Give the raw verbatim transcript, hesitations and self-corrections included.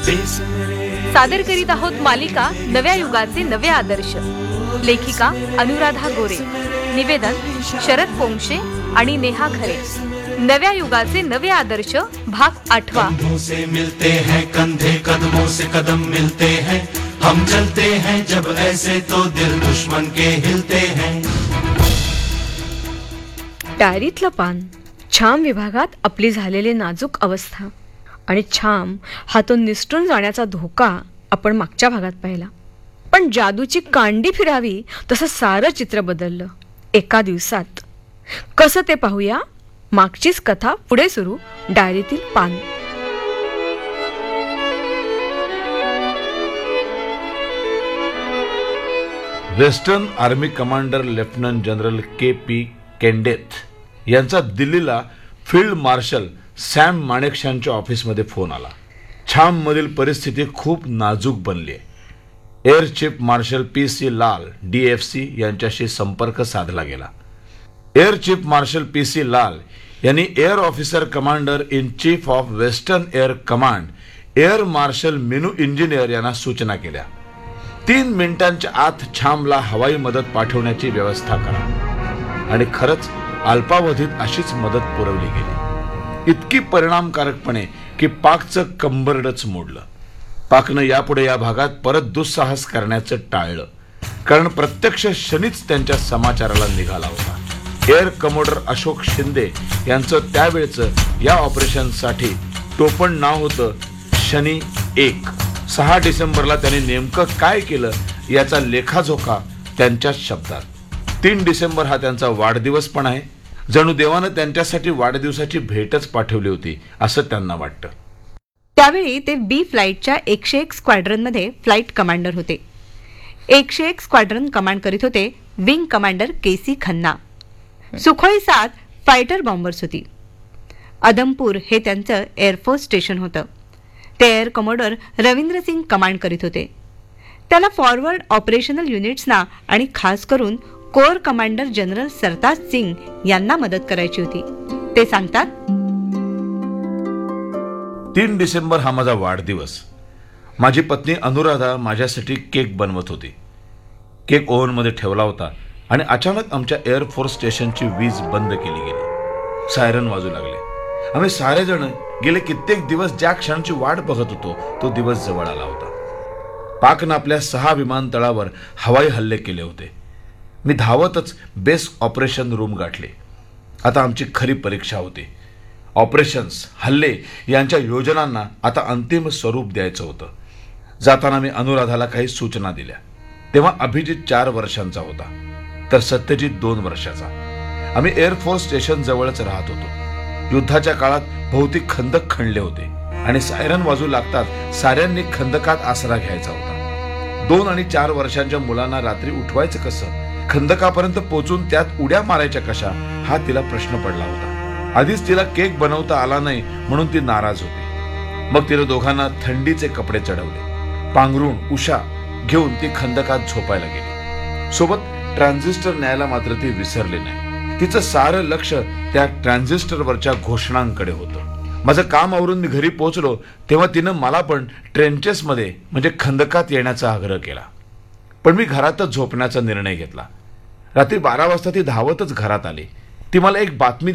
सादर करीत आहोत मालिका नव्या युगाचे नवे आदर्श. लेखिका अनुराधा गोरे, निवेदन शरद पोंक्षे आणि नेहा खरे. नव्या युगाचे नवे आदर्श भाग आठवा. कंधों से मिलते हैं कंधे कदमों से कदम मिलते हैं, हम चलते हैं जब ऐसे तो दिल दुश्मन के हिलते हैं. डायरीतलं पान. छाम विभागात आपली झालेली नाजूक अवस्था आणि छाम हातून निसटून जाण्याचा धोका आपण मागच्या भागात पाहिला. पण जादूची कांडी फिरावी तसं सारं चित्र बदललं एका दिवसात. कसं ते पाहूया. मागचीच कथा पुढे सुरू. डायरीतील पान. Western army commander lieutenant general के पी केंडेथ यांचा दिल्लीला फील्ड मार्शल सॅम माणेकशॉंच्या ऑफिसमध्ये फोन आला. छाम मधील परिस्थिती खूप नाजूक बनली आहे. Air chief marshal P C लाल डी एफ सी यांच्याशी संपर्क साधला गेला. Air chief marshal P C लाल यांनी air officer commander in chief of western air command air marshal Minu engineer यांना सूचना केल्या. तीन मिनिटांच्या आत छामला हवाई मदत पाठवण्याची व्यवस्था करा. आणि खरंच अल्पावधीत अशीच मदत पुरवली गेली. इतकी परिणामकारकपणे की पाकचं कंबरडच मोडलं. पाकनं यापुढे या भागात परत दुस्साहस करण्याचं टाळलं, कारण प्रत्यक्ष शनीच त्यांच्या समाचाराला निघाला होता. एअर कमोडर अशोक शिंदे यांचं त्यावेळचं या ऑपरेशनसाठी टोपण नाव होतं शनी एक. सहा डिसेंबरला त्यांनी नेमकं काय केलं याचा लेखाजोखा त्यांच्याच शब्दात. तीन डिसेंबर हा त्यांचा वाढदिवस पण आहे. जणू देवानं त्यांच्यासाठी वाढदिवसाची भेटच पाठवली होती असं त्यांना वाटतं. त्यावेळी ते बी फ्लाईटच्या एकशे एक स्क्वॅड्रनमध्ये फ्लाईट कमांडर होते. एकशे एक स्क्वॅड्रन कमांड करीत होते विंग कमांडर के सी खन्ना. सुखोई सात फायटर बॉम्बर्स होती. अदमपूर हे त्यांचं एअरफोर्स स्टेशन होतं. ते air commodore Ravindra Singh command करीत होते. त्याला फॉरवर्ड ऑपरेशनल युनिट्सना आणि खास करून कोर कमांडर जनरल सरताज सिंग यांना मदत करायची होती. ते सांगतात, तीन डिसेंबर हा माझा वाढदिवस. माझी पत्नी अनुराधा माझ्यासाठी केक बनवत होती. केक ओव्हनमध्ये ठेवला होता आणि अचानक आमच्या एअरफोर्स स्टेशनची वीज बंद केली गेली. सायरन वाजू लागले. आम्ही सारेजण गेले कित्येक दिवस ज्या क्षणाची वाट बघत होतो तो दिवस जवळ आला होता. पाकनं आपल्या सहा विमानतळावर हवाई हल्ले केले होते. मी धावतच बेस ऑपरेशन रूम गाठले. आता आमची खरी परीक्षा होती. ऑपरेशन्स, हल्ले यांच्या योजनांना आता अंतिम स्वरूप द्यायचं होतं. जाताना मी अनुराधाला काही सूचना दिल्या. तेव्हा अभिजित चार वर्षांचा होता तर सत्यजित दोन वर्षाचा. आम्ही एअरफोर्स स्टेशन जवळच राहत होतो. युद्धाच्या काळात बहुतेक खंदक खणले होते आणि सायरन वाजू लागतात साऱ्यांनी खंदकात आसरा घ्यायचा होता. दोन आणि चार वर्षांच्या मुलांना रात्री उठवायचं कसं, खंदकापर्यंत पोहोचून त्यात उड्या मारायच्या कशा, हा तिला प्रश्न पडला होता. आधीच तिला केक बनवता आला नाही म्हणून ती नाराज होती. मग तिला दोघांना थंडीचे कपडे चढवले. पांघरून उषा घेऊन ती खंदकात झोपायला गेली. सोबत ट्रान्झिस्टर न्यायला मात्र ती विसरली नाही. तिचं सारं लक्ष त्या ट्रान्झिस्टरवरच्या घोषणांकडे होतं. माझं काम आवरून मी घरी पोहोचलो तेव्हा तिनं मला पण ट्रेंचेसमध्ये म्हणजे खंदकात येण्याचा आग्रह केला. पण मी घरातच झोपण्याचा निर्णय घेतला. रात्री बारा वाजता ती धावतच घरात आली. ती मला एक बातमी